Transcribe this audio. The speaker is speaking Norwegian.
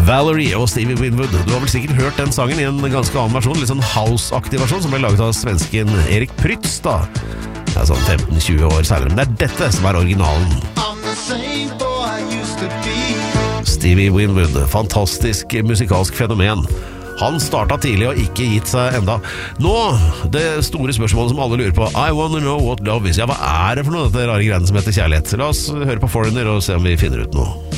Valerie og Stevie Winwood. Du har vel sikkert hørt den sangen i en ganske annen versjon, litt sånn house-aktig versjon, som ble laget av svensken Erik Prytz da. Det er sånn 15-20 år senere, men det er dette som er originalen. Stevie Winwood, fantastisk musikalsk fenomen. Han startet tidlig og ikke gitt seg enda. Nå, det store spørsmålet som alle lurer på, I wanna know what love is. Ja, hva er det for noe, dette rare greiene som heter kjærlighet? La oss høre på Foreigner og se om vi finner ut noe.